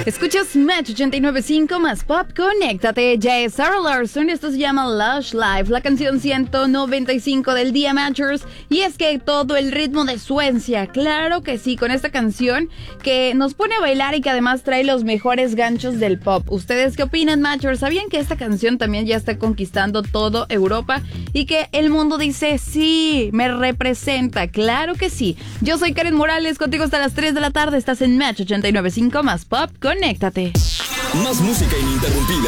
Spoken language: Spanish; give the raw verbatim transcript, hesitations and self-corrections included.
Escuchas Match ochenta y nueve punto cinco más Pop, conéctate. Ya es Sarah Larson, esto se llama Lush Life, la canción ciento noventa y cinco del día, Matchers. Y es que todo el ritmo de Suecia, claro que sí, con esta canción que nos pone a bailar y que además trae los mejores ganchos del pop. ¿Ustedes qué opinan, Matchers? ¿Sabían que esta canción también ya está conquistando todo Europa y que el mundo dice, sí, me representa? Claro que sí. Yo soy Karen Morales, contigo hasta las tres de la tarde. Estás en Match ochenta y nueve punto cinco más Pop, conéctate. Más música ininterrumpida.